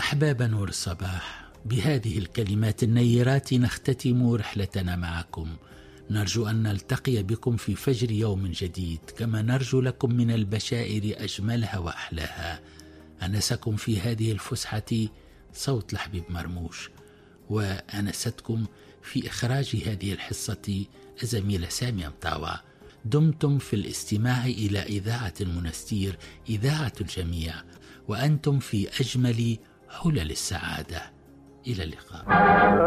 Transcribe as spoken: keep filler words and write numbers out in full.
أحباب نور الصباح، بهذه الكلمات النيرات نختتم رحلتنا معكم. نرجو أن نلتقي بكم في فجر يوم جديد، كما نرجو لكم من البشائر أجملها وأحلاها. أنسكم في هذه الفسحة صوت الحبيب مرموش، وأنستكم في إخراج هذه الحصة الزميلة سامية مطاوع. دمتم في الاستماع إلى إذاعة المنستير، إذاعة الجميع، وأنتم في أجمل حلل السعادة. إلى اللقاء.